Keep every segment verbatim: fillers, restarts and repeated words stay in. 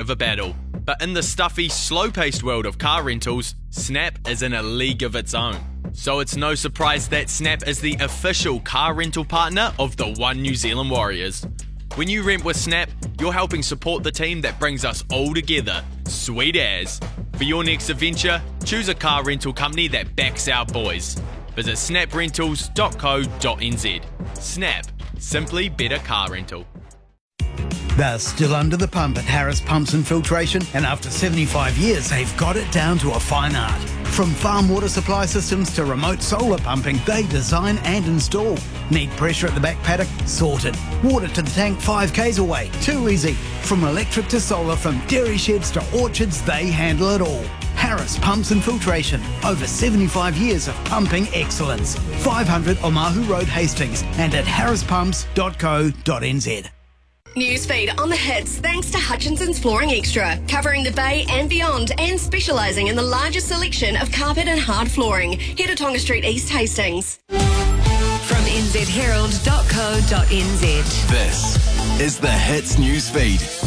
of a battle. But in the stuffy, slow-paced world of car rentals, Snap is in a league of its own. So it's no surprise that Snap is the official car rental partner of the One New Zealand Warriors. When you rent with Snap, you're helping support the team that brings us all together. Sweet as. For your next adventure, choose a car rental company that backs our boys. Visit snap rentals dot co dot n z. Snap. Simply better car rental. They're still under the pump at Harris Pumps and Filtration, and after seventy-five years, they've got it down to a fine art. From farm water supply systems to remote solar pumping, they design and install. Need pressure at the back paddock? Sorted. Water to the tank five k's away? Too easy. From electric to solar, from dairy sheds to orchards, they handle it all. Harris Pumps and Filtration. Over seventy-five years of pumping excellence. five hundred Omahu Road, Hastings, and at harris pumps dot co dot n z. Newsfeed on the hits thanks to Hutchinson's Flooring Extra, covering the Bay and beyond and specialising in the largest selection of carpet and hard flooring. Head to Tonga Street East, Hastings. From n z herald dot co dot n z. This is the Hits Newsfeed.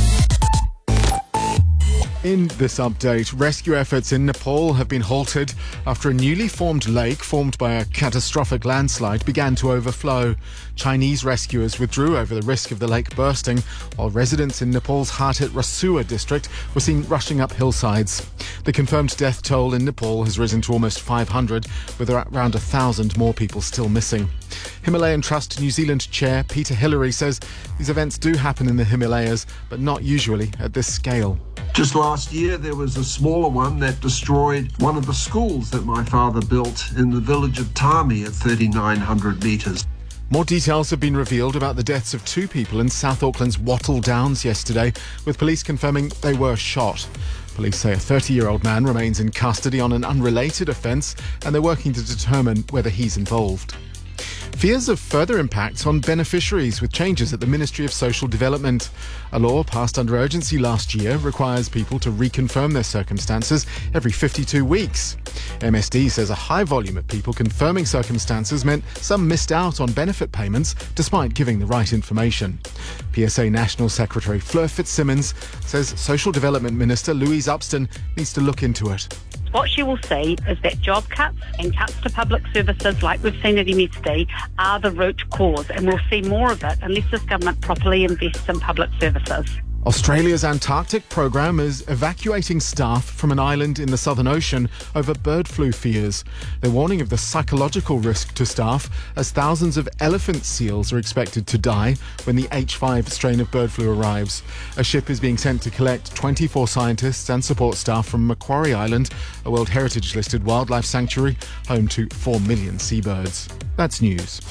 In this update, rescue efforts in Nepal have been halted after a newly formed lake formed by a catastrophic landslide began to overflow. Chinese rescuers withdrew over the risk of the lake bursting, while residents in Nepal's hard-hit Rasua district were seen rushing up hillsides. The confirmed death toll in Nepal has risen to almost five hundred, with around a thousand more people still missing. Himalayan Trust New Zealand Chair Peter Hillary says these events do happen in the Himalayas, but not usually at this scale. Just last year, there was a smaller one that destroyed one of the schools that my father built in the village of Tami at thirty-nine hundred metres. More details have been revealed about the deaths of two people in South Auckland's Wattle Downs yesterday, with police confirming they were shot. Police say a thirty-year-old man remains in custody on an unrelated offence, and they're working to determine whether he's involved. Fears of further impacts on beneficiaries with changes at the Ministry of Social Development. A law passed under urgency last year requires people to reconfirm their circumstances every fifty-two weeks. M S D says a high volume of people confirming circumstances meant some missed out on benefit payments despite giving the right information. P S A National Secretary Fleur Fitzsimmons says Social Development Minister Louise Upston needs to look into it. What she will see is that job cuts and cuts to public services like we've seen at M S D are the root cause, and we'll see more of it unless this government properly invests in public services. Australia's Antarctic program is evacuating staff from an island in the Southern Ocean over bird flu fears. They're warning of the psychological risk to staff as thousands of elephant seals are expected to die when the H five strain of bird flu arrives. A ship is being sent to collect twenty-four scientists and support staff from Macquarie Island, a World Heritage listed wildlife sanctuary home to four million seabirds. That's news.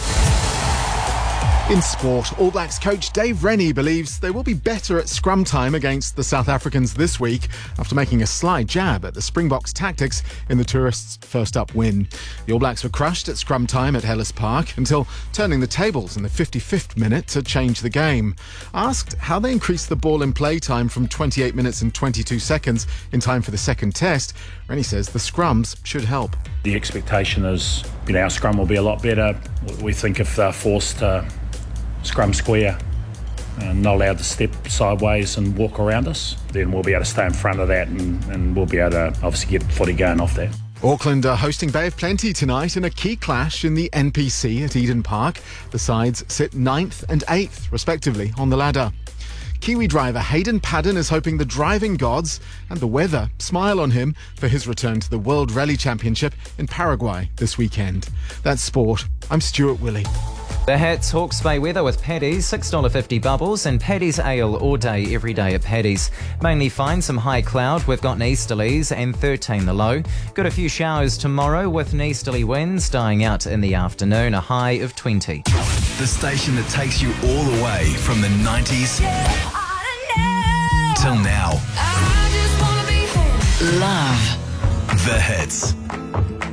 In sport, All Blacks coach Dave Rennie believes they will be better at scrum time against the South Africans this week after making a sly jab at the Springboks' tactics in the tourists' first-up win. The All Blacks were crushed at scrum time at Ellis Park until turning the tables in the fifty-fifth minute to change the game. Asked how they increased the ball in play time from twenty-eight minutes and twenty-two seconds in time for the second test, Rennie says the scrums should help. The expectation is, you know, our scrum will be a lot better. We think if they're forced to scrum square and not allowed to step sideways and walk around us, then we'll be able to stay in front of that and, and we'll be able to obviously get footy going off that. Auckland are hosting Bay of Plenty tonight in a key clash in the N P C at Eden Park. The sides sit ninth and eighth, respectively, on the ladder. Kiwi driver Hayden Paddon is hoping the driving gods and the weather smile on him for his return to the World Rally Championship in Paraguay this weekend. That's sport. I'm Stuart Willey. The Hats Hawke's Bay weather with Paddy's, six dollars fifty bubbles, and Paddy's Ale all day, every day at Paddy's. Mainly fine, some high cloud. We've got easterlies and thirteen the low. Got a few showers tomorrow with easterly winds dying out in the afternoon, a high of twenty. The station that takes you all the way from the nineties till now. Love The Hits.